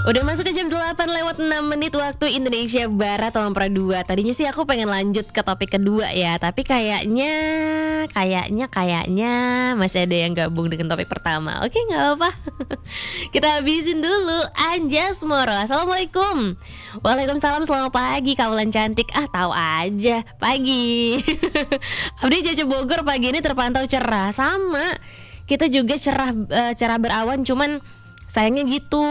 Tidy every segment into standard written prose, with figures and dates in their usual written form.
Udah masuk ke jam 8 lewat 6 menit waktu Indonesia Barat tahun 2. Tadinya sih aku pengen lanjut ke topik kedua ya, tapi kayaknya masih ada yang gabung dengan topik pertama. Oke, gak apa-apa. Kita habisin dulu. Anjas Moro, Assalamualaikum. Waalaikumsalam, selamat pagi kawalan cantik. Tahu aja, pagi. Abdi Jaja Bogor pagi ini terpantau cerah. Sama, kita juga cerah berawan, cuman sayangnya gitu,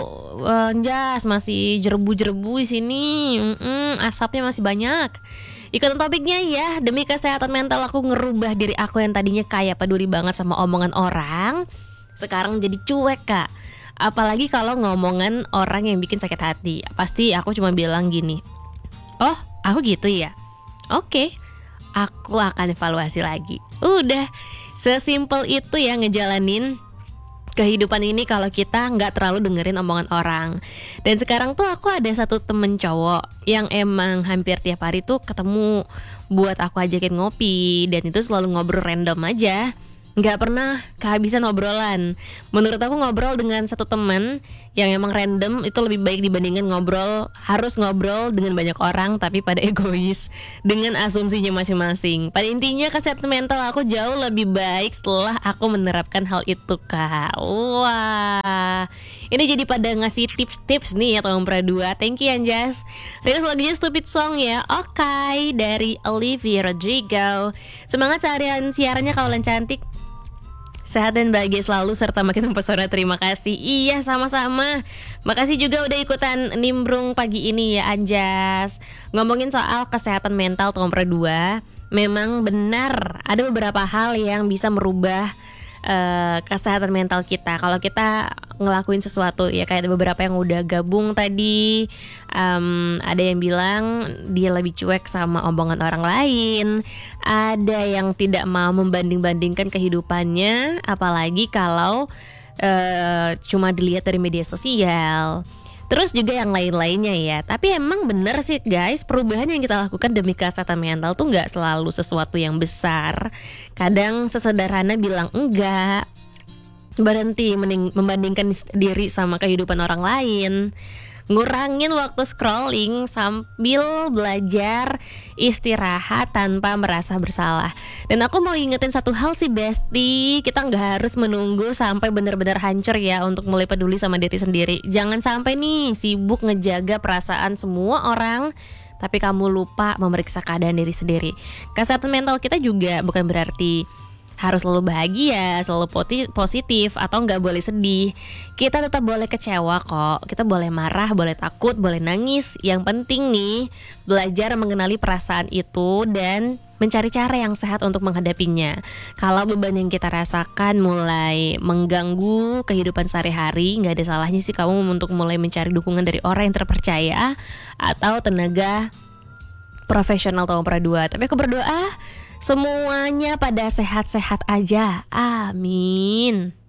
Jas masih jerbu-jerbu di sini, asapnya masih banyak. Ikutan topiknya ya, demi kesehatan mental aku ngerubah diri aku yang tadinya kayak peduli banget sama omongan orang, sekarang jadi cuek kak. Apalagi kalau ngomongan orang yang bikin sakit hati, pasti aku cuma bilang gini, oh aku gitu ya, oke, aku akan evaluasi lagi. Udah, sesimpel itu ya ngejalanin kehidupan ini kalau kita nggak terlalu dengerin omongan orang. Dan sekarang tuh aku ada satu temen cowok yang emang hampir tiap hari tuh ketemu buat aku ajakin ngopi, dan itu selalu ngobrol random aja, nggak pernah kehabisan obrolan. Menurut aku ngobrol dengan satu teman yang emang random itu lebih baik dibandingkan harus ngobrol dengan banyak orang tapi pada egois dengan asumsinya masing-masing. Pada intinya kesehatan mental aku jauh lebih baik setelah aku menerapkan hal itu kak. Wah, ini jadi pada ngasih tips-tips nih ya tahun 2. Thank you Anjas. Rilis lagunya Stupid Song ya. Oke, dari Olivia Rodrigo. Semangat seharian siarannya kawalan cantik. Sehat dan bahagia selalu serta makin mempesona. Terima kasih. Iya, sama-sama. Makasih juga udah ikutan nimbrung pagi ini ya Anjas. Ngomongin soal kesehatan mental tahun 2, memang benar ada beberapa hal yang bisa merubah kesehatan mental kita kalau kita ngelakuin sesuatu ya, kayak beberapa yang udah gabung tadi. Ada yang bilang dia lebih cuek sama omongan orang lain, ada yang tidak mau membanding-bandingkan kehidupannya, apalagi kalau cuma dilihat dari media sosial. Terus juga yang lain-lainnya ya. Tapi emang bener sih guys, perubahan yang kita lakukan demi kesehatan mental tuh gak selalu sesuatu yang besar. Kadang sesederhana bilang enggak, berhenti membandingkan diri sama kehidupan orang lain, ngurangin waktu scrolling sambil belajar istirahat tanpa merasa bersalah. Dan aku mau ingetin satu hal sih Besti, kita gak harus menunggu sampai benar-benar hancur ya untuk mulai peduli sama diri sendiri. Jangan sampai nih sibuk ngejaga perasaan semua orang tapi kamu lupa memeriksa keadaan diri sendiri. Kesehatan mental kita juga bukan berarti harus selalu bahagia, selalu positif, atau nggak boleh sedih. Kita tetap boleh kecewa kok. Kita boleh marah, boleh takut, boleh nangis. Yang penting nih, belajar mengenali perasaan itu dan mencari cara yang sehat untuk menghadapinya. Kalau beban yang kita rasakan mulai mengganggu kehidupan sehari-hari, nggak ada salahnya sih kamu untuk mulai mencari dukungan dari orang yang terpercaya atau tenaga profesional tahun 2. Tapi aku berdoa semuanya pada sehat-sehat aja. Amin.